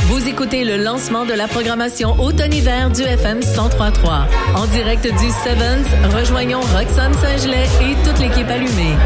Vous écoutez le lancement de la programmation automne-hiver du FM 103.3. En direct du Sevens, rejoignons Roxane Saint-Gelais et toute l'équipe allumée.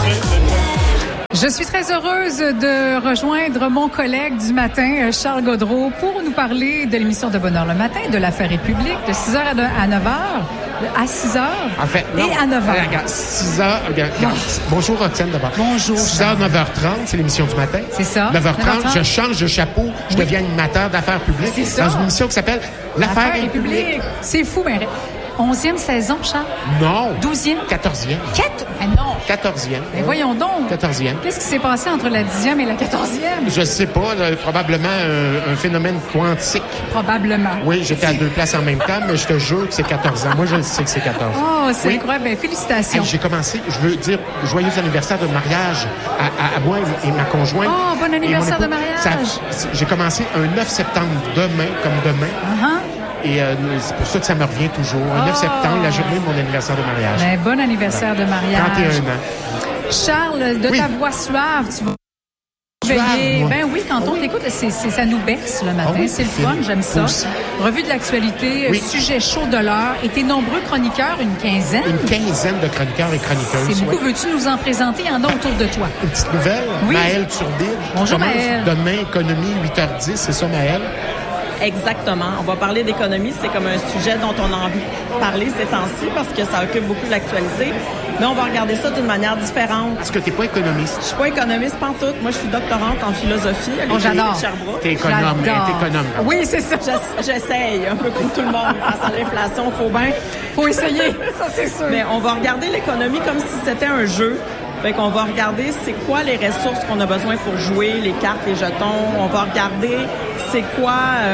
Je suis très heureuse de rejoindre mon collègue du matin, Charles Godreau, pour nous parler de l'émission de Bonheur le matin, de l'affaire République, de 6h à 9h, à 6h en fait, et à 9h. Regarde, 6h, bonjour Roxane d'abord. Bonjour. 6h, 9h30, c'est l'émission du matin. C'est ça. 9h30, je change de chapeau, je deviens animateur d'affaires publiques dans une émission qui s'appelle l'affaire République. C'est fou, mais 11e saison, Charles? Non. 12e? 14e. Mais non. 14e. Mais voyons donc. 14e. Qu'est-ce qui s'est passé entre la 10e et la 14e? Je sais pas, probablement un phénomène quantique. Probablement. Oui, j'étais à deux places en même temps, mais je te jure que c'est 14 ans. Moi, je le sais que c'est 14 ans. Oh, c'est incroyable. Ben, félicitations. J'ai commencé, je veux dire, joyeux anniversaire de mariage à moi et ma conjointe. Oh, bon anniversaire de mariage. J'ai commencé un 9 septembre, demain, comme demain. Et c'est pour ça que ça me revient toujours. Un 9 septembre, la journée de mon anniversaire de mariage. Ben, bon anniversaire de mariage. 31 ans. Charles, de ta voix suave, tu vas veiller. Ben oui, quand on t'écoute, ça nous berce le matin. C'est le fun, j'aime ça. Aussi. Revue de l'actualité, sujet chaud de l'heure. Et tes nombreux chroniqueurs, une quinzaine. Une quinzaine de chroniqueurs et chroniqueuses. C'est beaucoup. Veux-tu nous en présenter? Il y en a autour de toi. Une petite nouvelle. Oui. Maëlle Turbide. Bonjour, Maëlle. Demain, économie, 8h10. C'est ça, Maëlle? Exactement. On va parler d'économie. C'est comme un sujet dont on a envie de parler ces temps-ci parce que ça occupe beaucoup l'actualité. Mais on va regarder ça d'une manière différente. Est-ce que tu n'es pas économiste? Je suis pas économiste pantoute. Moi, je suis doctorante en philosophie à l'Université de Sherbrooke. T'es économe, mais t'es économe. Oui, c'est ça. J'essaye, un peu comme tout le monde. Face à l'inflation, faut essayer. Ça, c'est sûr. Mais on va regarder l'économie comme si c'était un jeu. Fait qu'on va regarder c'est quoi les ressources qu'on a besoin pour jouer, les cartes, les jetons. On va regarder c'est quoi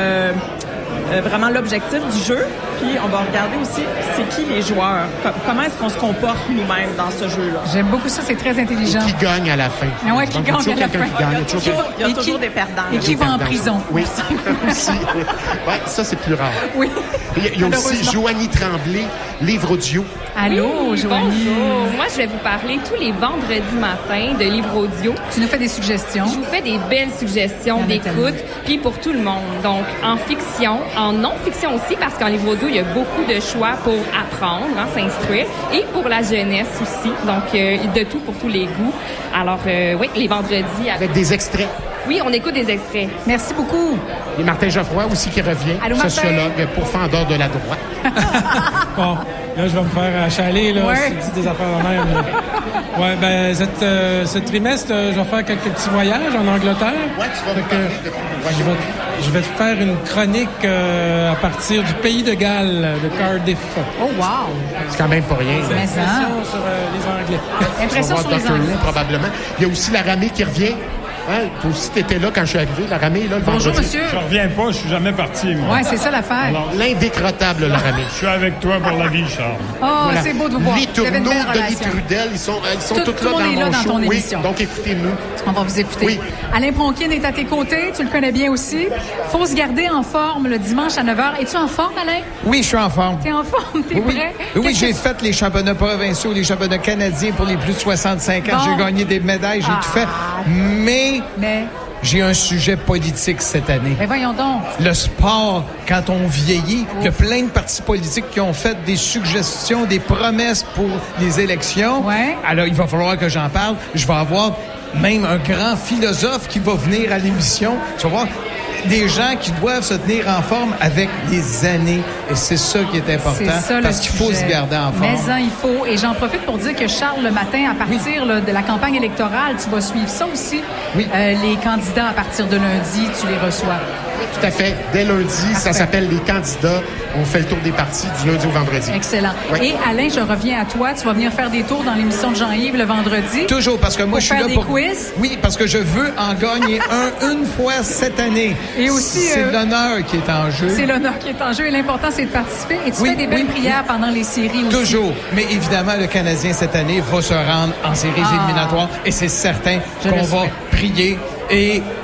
vraiment l'objectif du jeu. Puis on va regarder aussi c'est qui les joueurs. Comment est-ce qu'on se comporte nous-mêmes dans ce jeu-là. J'aime beaucoup ça, c'est très intelligent. Et qui gagne à la fin. Oui, qui gagne à la fin. Il y a toujours des perdants. Et qui va en prison. Oui, aussi. Ouais, ça, c'est plus rare. Oui. Il y a aussi Joanie Tremblay, livre audio. Allô, Joanie. Bonjour. Moi, je vais vous parler tous les vendredis matins de livres audio. Tu nous fais des suggestions. Je vous fais des belles suggestions d'écoute, puis pour tout le monde. Donc, en fiction, en non-fiction aussi, parce qu'en livre audio, il y a beaucoup de choix pour apprendre, s'instruire, et pour la jeunesse aussi. Donc, de tout pour tous les goûts. Alors, oui, les vendredis. Avec des extraits. Oui, on écoute des extraits. Merci beaucoup. Et Martin Geoffroy aussi qui revient, allô, sociologue, pourfendeur de la droite. Bon, là, je vais me faire achaler, là, si tu dis des affaires de même. Ouais, ben, ce trimestre, je vais faire quelques petits voyages en Angleterre. Ouais, tu vas je vais te faire une chronique à partir du pays de Galles, de Cardiff. Oh, wow! C'est quand même pas rien. Impression sur les Anglais. Impression sur les Anglais. Probablement. Il y a aussi la Ramée qui revient. Hein, toi aussi, t'étais là quand je suis arrivé. La Ramée, là, le Bonjour, vendredi. monsieur. Je reviens pas, je suis jamais parti, moi. Ouais, c'est ça l'affaire. Alors, l'indécrottable, la Ramée. Je suis avec toi pour la vie, Charles. Oh, voilà. C'est beau de vous voir. Les tourneaux, Denis Trudel, ils sont tous là dans mon show. Émission. Donc, écoutez-nous. On va vous écouter. Oui. Alain Pronkin est à tes côtés. Tu le connais bien aussi. Faut se garder en forme le dimanche à 9h. Es-tu en forme, Alain? Oui, je suis en forme. T'es en forme? T'es prêt? Oui, j'ai fait les championnats provinciaux, les championnats canadiens pour les plus de 65 ans. J'ai gagné des médailles, j'ai tout fait. Mais j'ai un sujet politique cette année. Mais voyons donc. Le sport, quand on vieillit, il y a plein de partis politiques qui ont fait des suggestions, des promesses pour les élections. Ouais. Alors, il va falloir que j'en parle. Je vais avoir même un grand philosophe qui va venir à l'émission. Tu vas voir, des gens qui doivent se tenir en forme avec des années. Et c'est ça qui est important. C'est ça, parce qu'il faut se garder en forme. Mais il faut. Et j'en profite pour dire que Charles, le matin, à partir de la campagne électorale, tu vas suivre ça aussi. Oui. Les candidats, à partir de lundi, tu les reçois. Tout à fait. Dès lundi, ça s'appelle les candidats. On fait le tour des partis du lundi au vendredi. Excellent. Oui. Et Alain, je reviens à toi. Tu vas venir faire des tours dans l'émission de Jean-Yves le vendredi. Toujours, parce que moi, je suis là pour... quiz. Oui, parce que je veux en gagner une fois cette année. Et aussi... C'est l'honneur qui est en jeu. C'est l'honneur qui est en jeu. Et l'important, c'est de participer. Et tu fais des belles prières pendant les séries aussi. Toujours. Mais évidemment, le Canadien, cette année, va se rendre en séries éliminatoires. Et c'est certain qu'on va prier. Et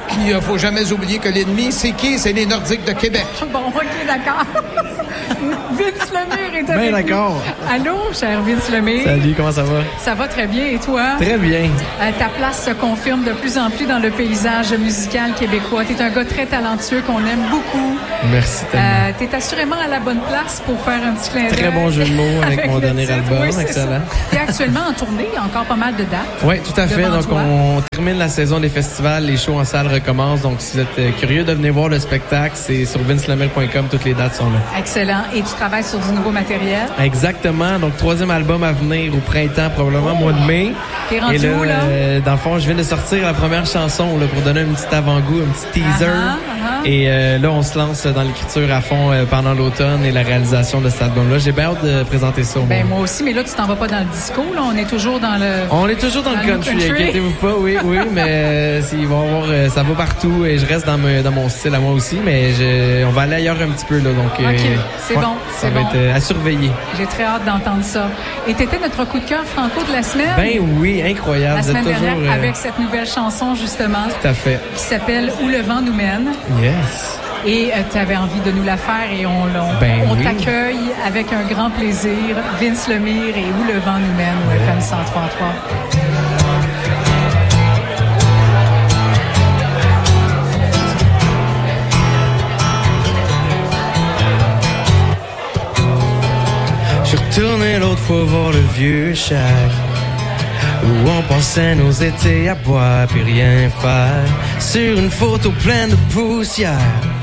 Puis, faut jamais oublier que l'ennemi, c'est qui? C'est les Nordiques de Québec. Bon, OK, d'accord. Vince Lemire est avec Ben d'accord. nous. Allô, cher Vince Lemire. Salut, comment ça va? Ça va très bien, et toi? Très bien. Ta place se confirme de plus en plus dans le paysage musical québécois. Tu es un gars très talentueux qu'on aime beaucoup. Merci tellement. Tu es assurément à la bonne place pour faire un petit clin d'œil. Très bon jeu de mots avec mon dernier titre. album. Oui, excellent. Tu es actuellement en tournée, encore pas mal de dates. Oui, tout à fait. Devant Donc, toi. on termine la saison des festivals. Les shows en salle recommencent. Donc, si vous êtes curieux de venir voir le spectacle, c'est sur vincelemire.com. Toutes les dates sont là. Excellent. Et tu travailles sur du nouveau matériel? Exactement. Donc, 3e album à venir au printemps, probablement au mois de mai. T'es rendu où, là? Dans le fond, je viens de sortir la première chanson là, pour donner un petit avant-goût, un petit teaser. Et là, on se lance dans l'écriture à fond pendant l'automne et la réalisation de cet album-là. J'ai bien hâte de présenter ça au monde. Moi aussi, mais là, tu t'en vas pas dans le disco, là. On est toujours dans le... On est toujours dans le country, inquiétez-vous pas, oui, mais il va y avoir, ça va partout et je reste dans mon style à moi aussi, mais on va aller ailleurs un petit peu, là, donc... OK, c'est bon, ça va être à surveiller. J'ai très hâte d'entendre ça. Et t'étais notre coup de cœur franco de la semaine? Ben oui, incroyable. La semaine dernière, toujours, avec cette nouvelle chanson, justement. Tout à fait. Qui s'appelle « Où le vent nous mène ». Yes. Et tu avais envie de nous la faire et on oui. t'accueille avec un grand plaisir. Vince Lemire et Où le vent nous mène au FM 103.3. Je suis retourné l'autre fois voir le vieux Chac où on passait nos étés à boire puis rien faire sur une photo pleine de poussière.